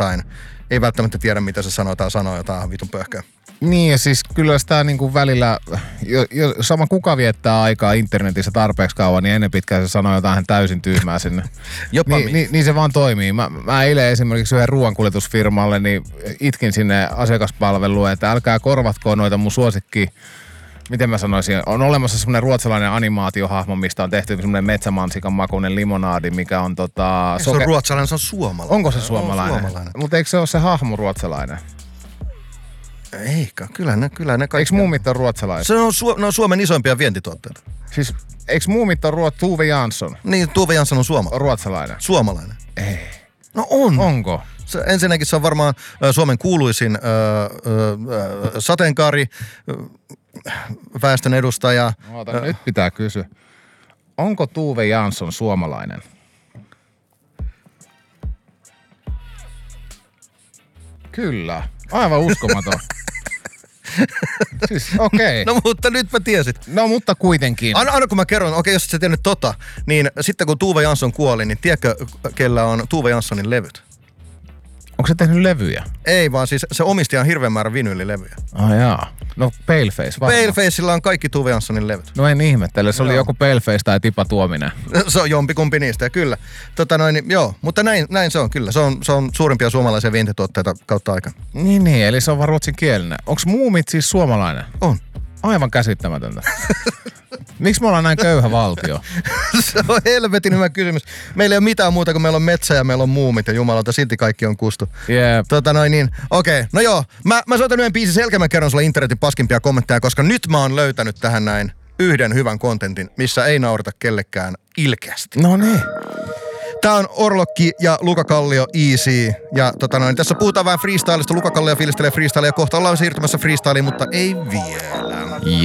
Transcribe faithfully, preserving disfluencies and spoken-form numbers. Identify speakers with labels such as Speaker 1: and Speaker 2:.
Speaker 1: jotain, ei välttämättä tiedä mitä se sanoo tai sanoo jotain vitun pöhköä.
Speaker 2: Niin ja siis kyllä sitä niinku välillä, jo, jo, sama kuka viettää aikaa internetissä tarpeeksi kauan, niin ennen pitkään se sanoo jotain täysin tyhmää sinne.
Speaker 1: Jopa
Speaker 2: Ni, niin, niin se vaan toimii. Mä, mä eilen esimerkiksi yhden ruoankuljetusfirmalle, niin itkin sinne asiakaspalveluun, että älkää korvatko noita mun suosikki. Miten mä sanoisin, on olemassa semmoinen ruotsalainen animaatiohahmo, mistä on tehty semmoinen metsämansikan makuinen limonaadi, mikä on tota...
Speaker 1: Se on ruotsalainen, se on suomalainen.
Speaker 2: Onko se suomalainen?
Speaker 1: suomalainen.
Speaker 2: Mutta eikö se ole se hahmo ruotsalainen?
Speaker 1: Eikä, kyllä ne, kyllä ne kaikki.
Speaker 2: Eikö muumit ole ruotsalaisia?
Speaker 1: Se on, Su- ne on Suomen isoimpia vientituotteita.
Speaker 2: Siis, eikö muumit ole ruot- Tuve Jansson?
Speaker 1: Niin, Tuve Jansson on suomalainen.
Speaker 2: Ruotsalainen?
Speaker 1: Suomalainen.
Speaker 2: Ei.
Speaker 1: No on.
Speaker 2: Onko?
Speaker 1: Se, ensinnäkin se on varmaan ö, Suomen kuuluisin ö, ö, ö, sateenkaari ö, väestön edustaja.
Speaker 2: Oota, ö, nyt pitää kysyä. Onko Tuve Jansson suomalainen? Kyllä. Aivan uskomaton. Siis okei.
Speaker 1: Okay. No mutta nyt mä tiesit.
Speaker 2: No mutta kuitenkin.
Speaker 1: Aina, aina kun mä kerron, okei okay, jos et sä tiennyt tota, niin sitten kun Tuve Jansson kuoli, niin tiedätkö kellä on Tuve Janssonin levyt?
Speaker 2: Onko se tehnyt levyjä?
Speaker 1: Ei vaan siis se omisti ihan hirveän määrän vinyylilevyjä.
Speaker 2: Ah jaa. No Paleface varmaan.
Speaker 1: Palefacella on kaikki Tuve Janssonin levyt.
Speaker 2: No en ihmettele, se oli
Speaker 1: joo.
Speaker 2: joku Paleface tai Tipa Tuominen.
Speaker 1: Se on jompikumpi niistä, ja kyllä. Tota noin, joo, mutta näin, näin se on kyllä. Se on, se on suurimpia suomalaisia vientituotteita kautta aikaan.
Speaker 2: Niin, niin, eli se on vaan ruotsinkielinen. Onko muumit siis suomalainen?
Speaker 1: On.
Speaker 2: Aivan käsittämätöntä. Miksi me ollaan näin köyhä valtio?
Speaker 1: Se on helvetin hyvä kysymys. Meillä ei ole mitään muuta kuin meillä on metsä ja meillä on muumit ja jumalauta, silti kaikki on kustu.
Speaker 2: Jep.
Speaker 1: Tota noin niin, okei. Okay. No joo, mä, mä soitan yhden biisin selkeä, mä kerron sulle internetin paskimpia kommentteja, koska nyt mä oon löytänyt tähän näin yhden hyvän kontentin, missä ei naurata kellekään ilkeästi.
Speaker 2: No niin.
Speaker 1: Tää on Orlokki ja Luka Kallio Easy. Ja tota noin, tässä puhutaan vähän freestylista. Luka Kallio fiilistelee freestylia. Kohta ollaan siirtymässä freestyliin, mutta ei vielä.